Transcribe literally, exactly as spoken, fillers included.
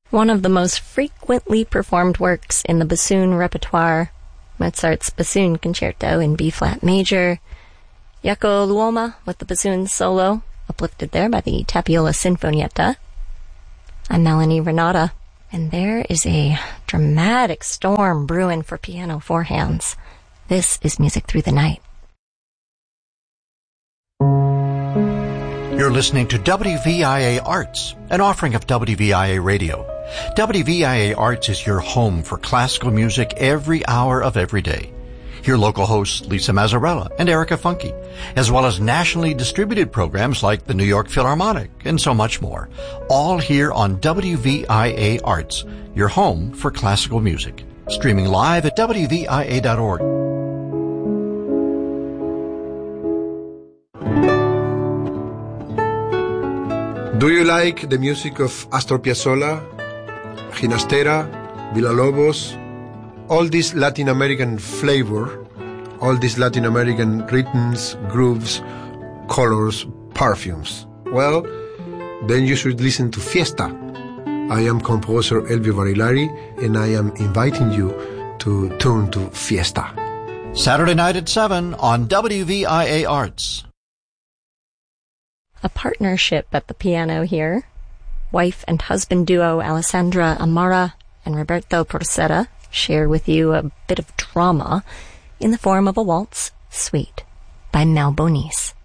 One of the most frequently performed works in the bassoon repertoire, Mozart's Bassoon Concerto in B-flat major, Jaakko Luoma with the bassoon solo, uplifted there by the Tapiola Sinfonietta. I'm Melanie Renata, and there is a dramatic storm brewing for piano four hands. This is Music Through the Night. You're listening to W V I A Arts, an offering of W V I A Radio. W V I A Arts is your home for classical music every hour of every day. Hear local hosts Lisa Mazzarella and Erica Funke, as well as nationally distributed programs like the New York Philharmonic and so much more. All here on W V I A Arts, your home for classical music. Streaming live at W V I A dot org. Do you like the music of Astor Piazzolla, Ginastera, Villalobos, all this Latin American flavor, all these Latin American rhythms, grooves, colors, perfumes? Well, then you should listen to Fiesta. I am composer Elvio Barilari, and I am inviting you to tune to Fiesta. Saturday night at seven on W V I A Arts. A partnership at the piano here. Wife and husband duo Alessandra Amara and Roberto Porcetta share with you a bit of drama in the form of a waltz, Sweet, by Mel Bonis.